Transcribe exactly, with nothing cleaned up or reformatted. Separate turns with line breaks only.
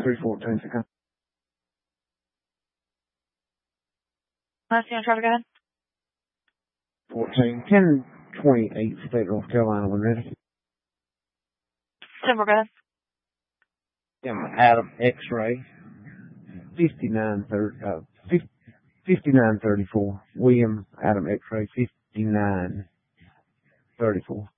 three fourteen.
Last name, try to go ahead.
fourteen, ten twenty-eight, State, North Carolina, when ready.
Timber, go ahead.
Yeah, Adam X-ray, fifty-nine thirty, uh, fifty-nine thirty-four. William Adam X-ray, fifty-nine thirty-four.